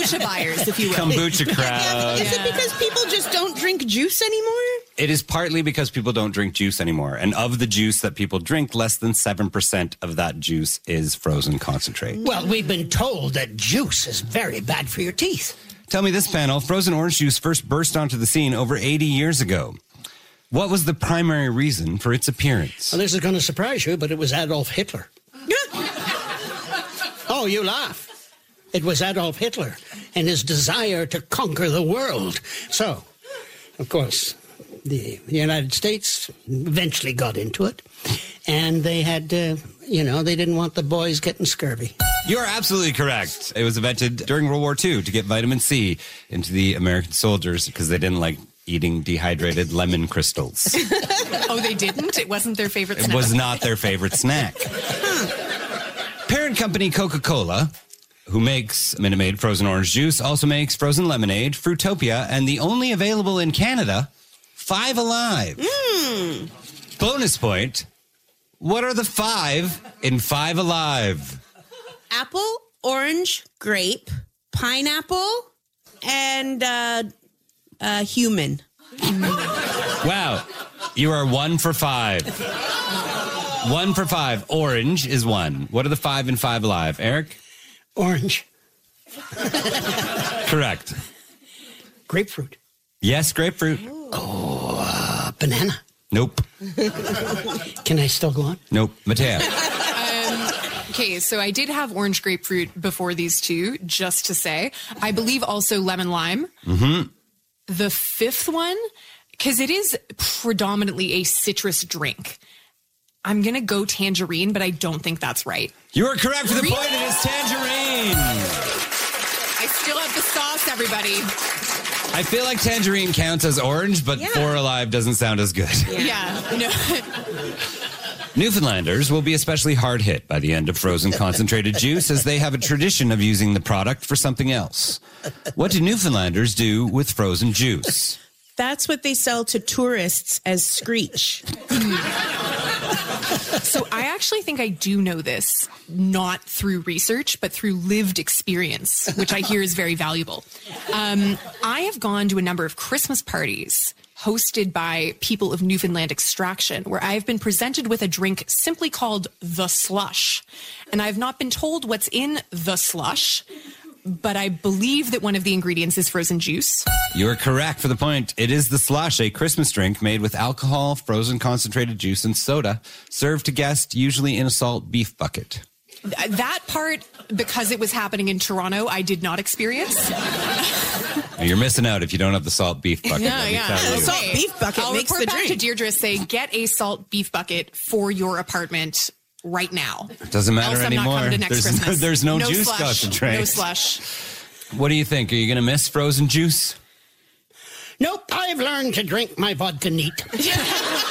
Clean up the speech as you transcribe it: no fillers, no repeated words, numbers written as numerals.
kombucha buyers, if you will. Kombucha crowd. Is it because people just don't drink juice anymore? It is partly because people don't drink juice anymore. And of the juice that people drink, less than 7% of that juice is frozen concentrate. Well, we've been told that juice is very bad for your teeth. Tell me this, panel. Frozen orange juice first burst onto the scene over 80 years ago. What was the primary reason for its appearance? Well, this is going to surprise you, but it was Adolf Hitler. Oh, you laugh. It was Adolf Hitler and his desire to conquer the world. So, of course, the United States eventually got into it. And they had, they didn't want the boys getting scurvy. You are absolutely correct. It was invented during World War II to get vitamin C into the American soldiers because they didn't like eating dehydrated lemon crystals. Oh, they didn't? It wasn't their favorite snack? It was not their favorite snack. Parent company Coca-Cola, who makes Minute Maid frozen orange juice, also makes frozen lemonade, Fruitopia, and the only available in Canada, Five Alive. Bonus point. What are the 5 in Five Alive? Apple, orange, grape, pineapple, and human. Wow. You are 1 for 5. 1 for 5. Orange is 1. What are the 5 in Five Alive? Eric? Orange. Correct. Grapefruit. Yes, grapefruit. Banana. Nope. Can I still go on? Nope. Mateo. Okay, so I did have orange grapefruit before these two, just to say. I believe also lemon lime. Mm-hmm. The 5th one, because it is predominantly a citrus drink. I'm going to go tangerine, but I don't think that's right. You are correct for the point. It is tangerine. I still have the sauce, everybody. I feel like tangerine counts as orange, but 4 Alive doesn't sound as good. Yeah. No. Newfoundlanders will be especially hard hit by the end of frozen concentrated juice as they have a tradition of using the product for something else. What do Newfoundlanders do with frozen juice? That's what they sell to tourists as Screech. So I actually think I do know this, not through research, but through lived experience, which I hear is very valuable. I have gone to a number of Christmas parties hosted by people of Newfoundland extraction, where I've been presented with a drink simply called the slush. And I've not been told what's in the slush, but I believe that one of the ingredients is frozen juice. You are correct for the point. It is the slush, a Christmas drink made with alcohol, frozen concentrated juice, and soda, served to guests usually in a salt beef bucket. That part, because it was happening in Toronto, I did not experience. You're missing out if you don't have the salt beef bucket. Yeah. The salt beef bucket I'll makes report the back drink. to Deirdre, say, get a salt beef bucket for your apartment right now. It doesn't matter Else I'm not anymore. coming to next Christmas. There's no juice slush, concentrate. No slush. What do you think? Are you going to miss frozen juice? Nope, I've learned to drink my vodka neat.